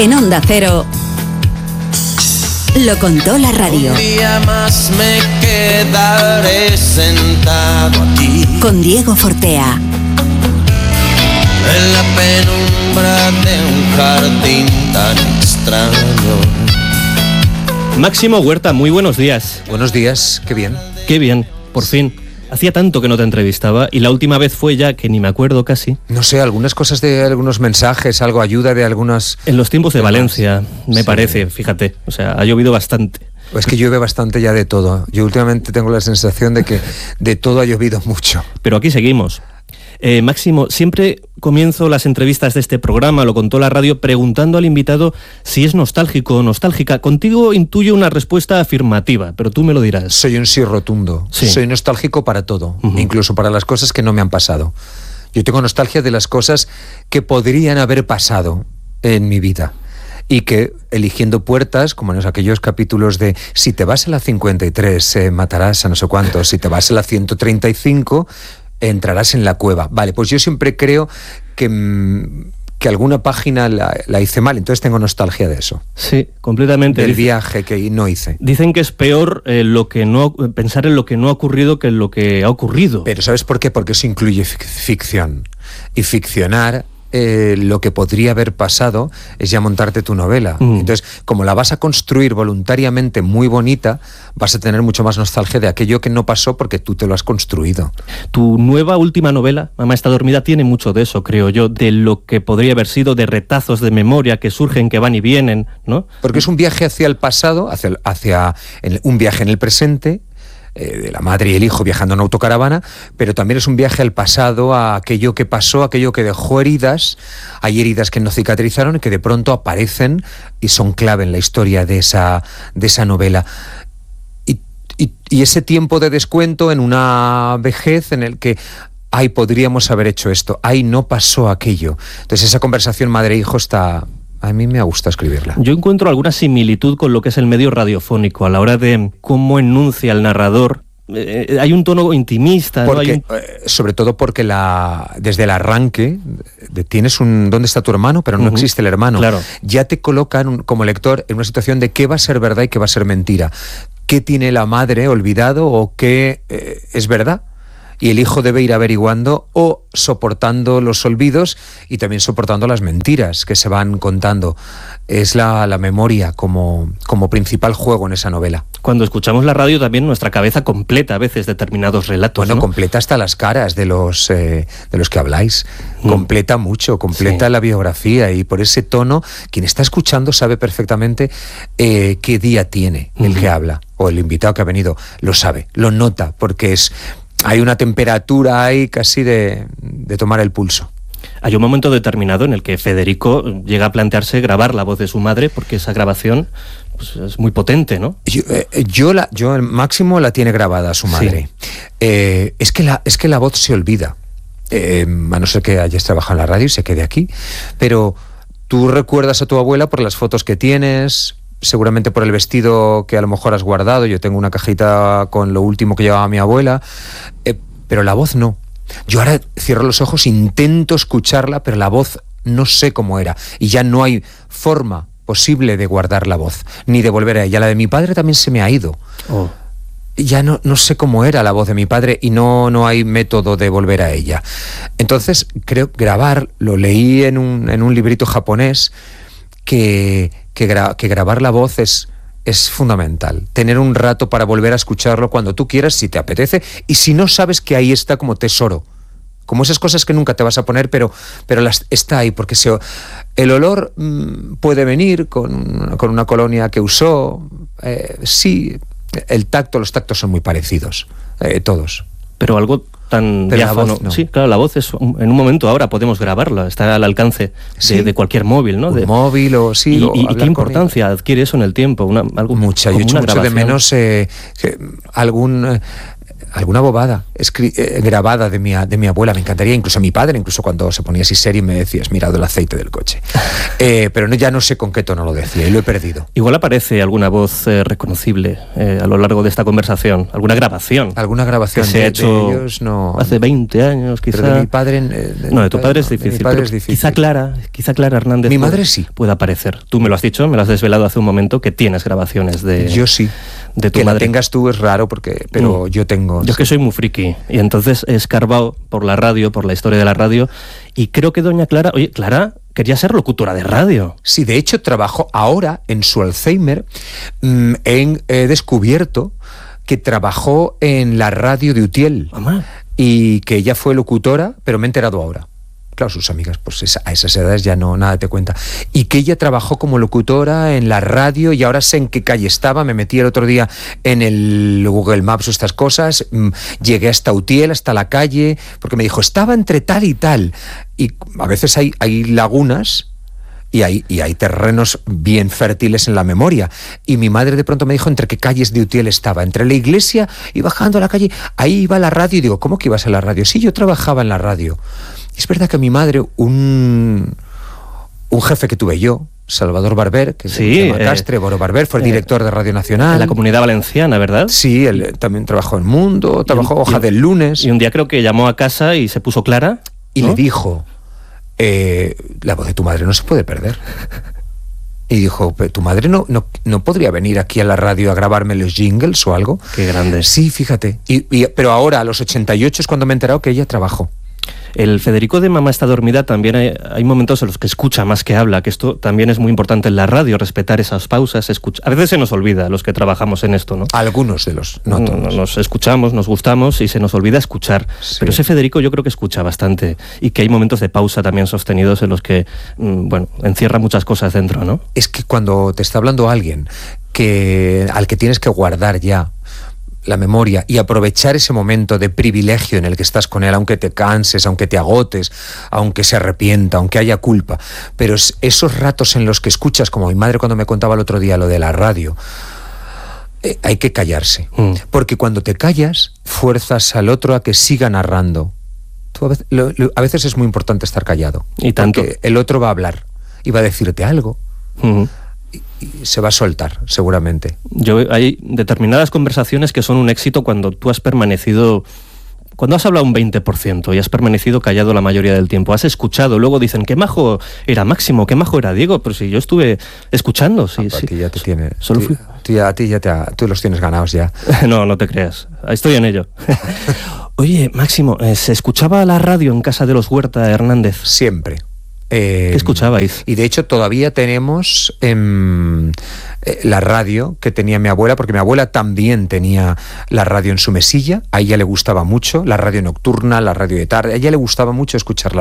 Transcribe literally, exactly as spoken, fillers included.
En Onda Cero, lo contó la radio. Un día más me quedaré sentado aquí, con Diego Fortea. En la penumbra de un jardín tan extraño. Máximo Huerta, muy buenos días. Buenos días, qué bien. Qué bien, por fin. Hacía tanto que no te entrevistaba y la última vez fue ya que ni me acuerdo casi. No sé, algunas cosas de algunos mensajes, algo ayuda de algunas... En los tiempos de temas. Valencia, me Sí. parece, fíjate. O sea, ha llovido bastante. Es que llueve bastante ya de todo. Yo últimamente tengo la sensación de que de todo ha llovido mucho. Pero aquí seguimos. Eh, Máximo, siempre comienzo las entrevistas de este programa, lo contó la radio, preguntando al invitado si es nostálgico o nostálgica. Contigo intuyo una respuesta afirmativa, pero tú me lo dirás. Soy un sí rotundo. Sí. Soy nostálgico para todo, Uh-huh. incluso para las cosas que no me han pasado. Yo tengo nostalgia de las cosas que podrían haber pasado en mi vida. Y que eligiendo puertas, como en aquellos capítulos de si te vas a la cincuenta y tres, eh, matarás a no sé cuántos, si te vas a la ciento treinta y cinco, entrarás en la cueva. Vale, pues yo siempre creo que, que alguna página la, la hice mal, entonces tengo nostalgia de eso. Sí, completamente. Del Dice- viaje que no hice. Dicen que es peor eh, lo que no pensar en lo que no ha ocurrido que en lo que ha ocurrido. Pero ¿sabes por qué? Porque eso incluye fic- ficción. Y ficcionar eh, lo que podría haber pasado es ya montarte tu novela. Mm. Entonces, como la vas a construir voluntariamente muy bonita, vas a tener mucho más nostalgia de aquello que no pasó porque tú te lo has construido. Tu nueva última novela, Mamá está dormida, tiene mucho de eso, creo yo, de lo que podría haber sido, de retazos de memoria que surgen, que van y vienen, ¿no? Porque es un viaje hacia el pasado, hacia, el- hacia el- un viaje en el presente, eh, de la madre y el hijo viajando en autocaravana, pero también es un viaje al pasado, a aquello que pasó, aquello que dejó heridas. Hay heridas que no cicatrizaron y que de pronto aparecen y son clave en la historia de esa, de esa novela. Y, y- y ese tiempo de descuento en una vejez en el que ay, podríamos haber hecho esto, ay, no pasó aquello. Entonces esa conversación madre-hijo está... A mí me gusta escribirla. Yo encuentro alguna similitud con lo que es el medio radiofónico a la hora de cómo enuncia el narrador. Eh, hay un tono intimista, ¿no? Hay Porque, un- eh, sobre todo porque la, desde el arranque de, tienes un ¿dónde está tu hermano? Pero no Ujú. existe el hermano. Claro. Ya te colocan un- como lector en una situación de qué va a ser verdad y qué va a ser mentira. ¿Qué tiene la madre olvidado o qué eh, es verdad? Y el hijo debe ir averiguando o soportando los olvidos y también soportando las mentiras que se van contando. Es la, la memoria como, como principal juego en esa novela. Cuando escuchamos la radio también nuestra cabeza completa a veces determinados relatos, Bueno, ¿no? completa hasta las caras de los eh, de los que habláis. Mm. Completa mucho, completa Sí. la biografía y por ese tono, quien está escuchando sabe perfectamente eh, qué día tiene el Ujú. que habla o el invitado que ha venido. Lo sabe, lo nota, porque es hay una temperatura ahí casi de, de tomar el pulso. Hay un momento determinado en el que Federico llega a plantearse grabar la voz de su madre porque esa grabación pues, es muy potente, ¿no? Yo, eh, yo, la, yo el Máximo la tiene grabada su madre. Eh, es, que la, es que la voz se olvida. Eh, a no ser que hayas trabajado en la radio y se quede aquí. Pero tú recuerdas a tu abuela por las fotos que tienes, seguramente por el vestido que a lo mejor has guardado. Yo tengo una cajita con lo último que llevaba mi abuela. Eh, pero la voz no. Yo ahora cierro los ojos, intento escucharla, pero la voz no sé cómo era. Y ya no hay forma posible de guardar la voz, ni de volver a ella. La de mi padre también se me ha ido. Oh. Ya no, no sé cómo era la voz de mi padre y no, no hay método de volver a ella. Entonces, creo grabar, lo leí en un, en un librito japonés, que, que, gra, que grabar la voz es, es fundamental. Tener un rato para volver a escucharlo cuando tú quieras, si te apetece, y si no, sabes que ahí está como tesoro. Como esas cosas que nunca te vas a poner, pero, pero las, está ahí, porque se, el olor mmm, puede venir con, con una colonia que usó, eh, sí, el tacto, los tactos son muy parecidos, eh, todos. Pero algo tan Pero la diáfano. voz no. Sí, claro, la voz es un- en un momento ahora podemos grabarla, está al alcance de, Sí. de cualquier móvil, ¿no? Un De, móvil o sí. y, o y- y hablar qué con importancia adquiere eso en el tiempo, una, algo ella. Mucha, yo como echo una mucho de grabación. menos eh, que algún... eh, alguna bobada escri- eh, grabada de mi, de mi abuela, me encantaría, incluso a mi padre, incluso cuando se ponía así serio y me decía, has mirado el aceite del coche. Eh, pero no, ya no sé con qué tono lo decía y lo he perdido. Igual aparece alguna voz eh, reconocible eh, a lo largo de esta conversación, alguna grabación. Alguna grabación que se de, ha hecho de ellos, no. hace veinte años, quizá. Pero de mi padre... Eh, de no, mi de tu padre, padre es no, difícil. de mi padre pero es difícil. Quizá Clara, quizá Clara Hernández. Mi puede, madre sí. Puede aparecer. Tú me lo has dicho, me lo has desvelado hace un momento, que tienes grabaciones de... Yo sí. De tu que madre. la tengas tú es raro, porque pero mm. yo tengo... Yo sí. es que soy muy friki, y entonces he escarbado por la radio, por la historia de la radio, y creo que doña Clara... Oye, Clara quería ser locutora de radio. Sí, de hecho trabajó ahora, en su Alzheimer, mmm, en, he descubierto que trabajó en la radio de Utiel. Mamá. Y que ella fue locutora, pero me he enterado ahora. Claro, sus amigas, pues esa, a esas edades ya no, nada te cuenta. Y que ella trabajó como locutora en la radio y ahora sé en qué calle estaba. Me metí el otro día en el Google Maps o estas cosas. Mmm, llegué hasta Utiel, hasta la calle, porque me dijo, estaba entre tal y tal. Y a veces hay, hay lagunas... Y hay, y hay terrenos bien fértiles en la memoria. Y mi madre de pronto me dijo entre qué calles de Utiel estaba. Entre la iglesia y bajando a la calle, ahí iba la radio. Y digo, ¿cómo que ibas a la radio? Sí, yo trabajaba en la radio. Y es verdad que mi madre, un, un jefe que tuve yo, Salvador Barber, que sí, se llama eh, Castre, Boro Barber, fue el eh, director de Radio Nacional. En la Comunidad Valenciana, ¿verdad? Sí, él también trabajó en Mundo, trabajó un, Hoja y, del Lunes. Y un día creo que llamó a casa y se puso Clara. Y ¿no? le dijo, eh, la voz de tu madre no se puede perder. Y dijo, ¿tu madre no, no, no podría venir aquí a la radio a grabarme los jingles o algo? Qué grande. Sí, fíjate. Y, y, pero ahora, a los ochenta y ocho, es cuando me he enterado que ella trabajó. El Federico de Mamá está dormida también hay, hay momentos en los que escucha más que habla, que esto también es muy importante en la radio, respetar esas pausas, escucha. A veces se nos olvida los que trabajamos en esto, ¿no? Algunos de los, no todos. Nos escuchamos, nos gustamos y se nos olvida escuchar. Sí. Pero ese Federico yo creo que escucha bastante y que hay momentos de pausa también sostenidos en los que, bueno, encierra muchas cosas dentro, ¿no? Es que cuando te está hablando alguien que, al que tienes que guardar ya la memoria y aprovechar ese momento de privilegio en el que estás con él, aunque te canses, aunque te agotes, aunque se arrepienta, aunque haya culpa, pero es esos ratos en los que escuchas, como mi madre cuando me contaba el otro día lo de la radio, eh, hay que callarse, mm. porque cuando te callas fuerzas al otro a que siga narrando. Tú a, veces, lo, lo, a veces es muy importante estar callado, y tanto, porque el otro va a hablar y va a decirte algo. Mm. Y se va a soltar, seguramente. Yo, hay determinadas conversaciones que son un éxito cuando tú has permanecido, cuando has hablado un veinte por ciento y has permanecido callado la mayoría del tiempo, has escuchado, luego dicen, qué majo era Máximo, qué majo era Diego, pero si yo estuve escuchando, sí, ah, sí. Ya te tiene, Solo tú, fui... tú ya, a ti ya te ha, tú los tienes ganados ya. No, no te creas, estoy en ello. Oye, Máximo, ¿se escuchaba la radio en casa de los Huerta Hernández? Siempre. Eh, ¿Qué escuchabais? Y de hecho todavía tenemos eh, la radio que tenía mi abuela, porque mi abuela también tenía la radio en su mesilla, a ella le gustaba mucho, la radio nocturna, la radio de tarde, a ella le gustaba mucho escuchar la